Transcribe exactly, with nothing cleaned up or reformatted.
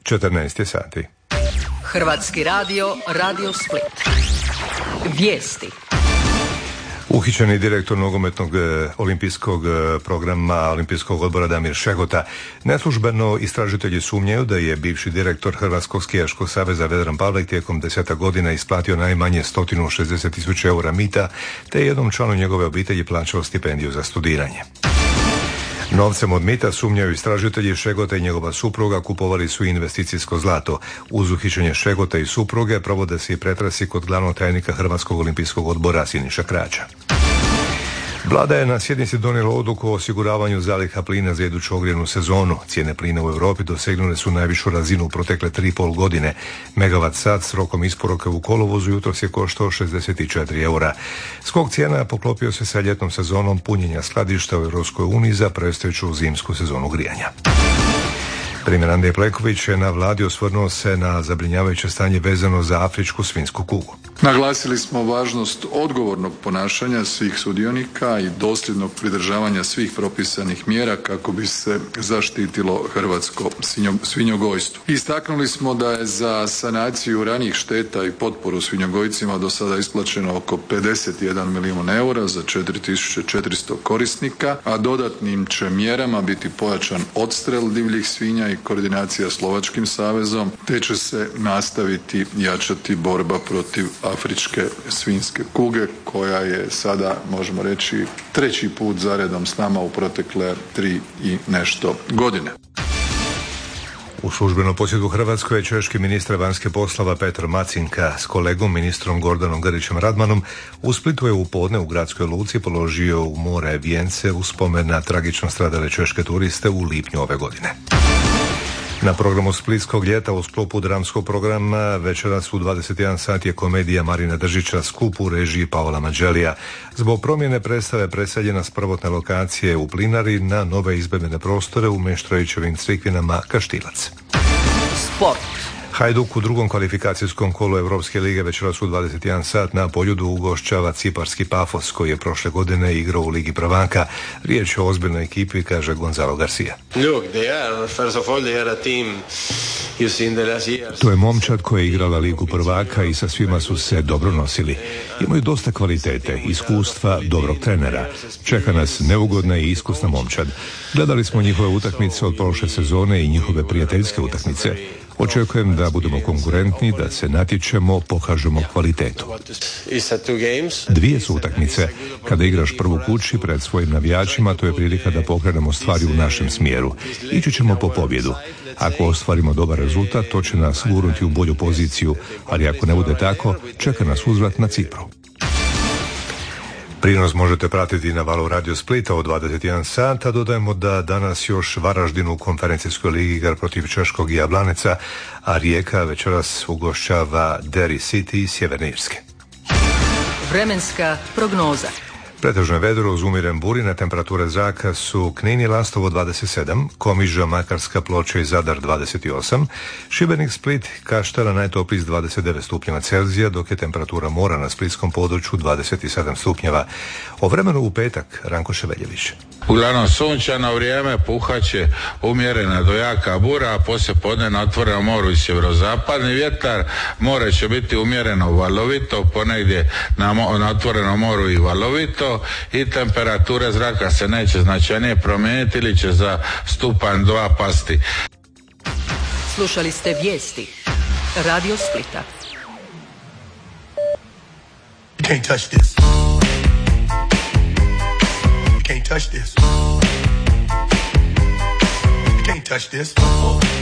četrnaest je sati. Hrvatski radio, Radio Split. Vijesti. Uhićeni direktor nogometnog e, olimpijskog e, programa Olimpijskog odbora Damir Šegota. Neslužbeno istražitelji sumnjaju da je bivši direktor Hrvatskog skijaškog saveza Vedran Pavlek tijekom deseta godina isplatio najmanje sto šezdeset tisuća eura mita, te jednom članu njegove obitelji plaćao stipendiju za studiranje. Novcem od mita, sumnjaju istražitelji, Šegota i njegova supruga kupovali su investicijsko zlato. Uz uhićenje Šegota i supruge provode se i pretrasi kod glavnog tajnika Hrvatskog olimpijskog odbora Siniša Krača. Vlada je na sjednici donijela odluku o osiguravanju zaliha plina za iduću ogrjevnu sezonu. Cijene plina u Europi dosegnule su najvišu razinu u protekle tri i pol godine. Megavat sat s rokom isporuke u kolovozu jutros je koštao šezdeset četiri eura. Skok cijena poklopio se sa ljetnom sezonom punjenja skladišta u Europskoj uniji za predstojeću zimsku sezonu grijanja. Premijer Andrej Plenković je na vladi osvrnuo se na zabrinjavajuće stanje vezano za afričku svinjsku kugu. Naglasili smo važnost odgovornog ponašanja svih sudionika i dosljednog pridržavanja svih propisanih mjera kako bi se zaštitilo hrvatsko svinjogojstvo. Istaknuli smo da je za sanaciju ranijih šteta i potporu svinjogojcima do sada isplaćeno oko pedeset jedan milijun eura za četiri tisuće četiristo korisnika, a dodatnim će mjerama biti pojačan odstrel divljih svinja i koordinacija s Lovačkim savezom, te će se nastaviti jačati borba protiv afričke svinjske kuge, koja je sada, možemo reći, treći put zaredom s nama u protekle tri i nešto godine. U službenom posjetu Hrvatskoj je češki ministar vanjskih poslova Petr Macinka s kolegom ministrom Gordanom Grlićem Radmanom u Splitu je u podne u gradskoj luci položio u more vijence u spomen na tragično stradale češke turiste u lipnju ove godine. Na programu Splitskog ljeta u sklopu dramskog programa večeras u dvadeset jedan sati je komedija Marina Držića Skup u režiji Paola Mađelija. Zbog promjene predstave preseljena s prvotne lokacije u Plinari na nove izbedene prostore u Meštrovićevim Crikvinama Kaštilac. Sport. Hajduk u drugom kvalifikacijskom kolu Europske lige večeras u dvadeset jedan sat na Poljudu ugošćava ciparski Pafos koji je prošle godine igrao u Ligi prvaka. Riječ je o ozbiljnoj ekipi, kaže Gonzalo Garcia. To je momčad koja je igrala Ligu prvaka i sa svima su se dobro nosili. Imaju dosta kvalitete, iskustva, dobrog trenera. Čeka nas neugodna i iskusna momčad. Gledali smo njihove utakmice od prošle sezone i njihove prijateljske utakmice. Očekujem da budemo konkurentni, da se natječemo, pokažemo kvalitetu. Dvije su utakmice. Kada igraš prvu kući pred svojim navijačima, to je prilika da pokrenemo stvari u našem smjeru. Ići ćemo po pobjedu. Ako ostvarimo dobar rezultat, to će nas gurnuti u bolju poziciju, ali ako ne bude tako, čeka nas uzvrat na Cipru. Prinos možete pratiti na valu Radio Splita od dvadeset jedan sata. Dodajemo da danas još Varaždin u konferencijskoj ligi igra protiv Češkog i Jablaneca, a Rijeka večeras ugošćava Derry City iz Sjeverne Irske. Vremenska prognoza. Pretežno je vedro uz umiren burine, temperature zraka su Knin i Lastovo dvadeset sedam, Komiža, Makarska, Ploče i Zadar dvadeset osam, Šibenik, Split, Kaštela najtopliji s dvadeset devet stupnjeva Celzija, dok je temperatura mora na splitskom području dvadeset sedam stupnjeva. O vremenu u petak, Ranko Ševeljević. Uglavnom sunčano vrijeme, puhaće umjerena do jaka bura, a poslije podne na otvorenom moru i sjeverozapadni vjetar. More će biti umjereno valovito, ponegdje na, mo- na otvorenom moru i valovito, i temperatura zraka se neće značajnije promijeniti ili će za stupanj dva pasti. Slušali ste vijesti Radio Splita. You can't touch this. You can't touch this. You can't touch this.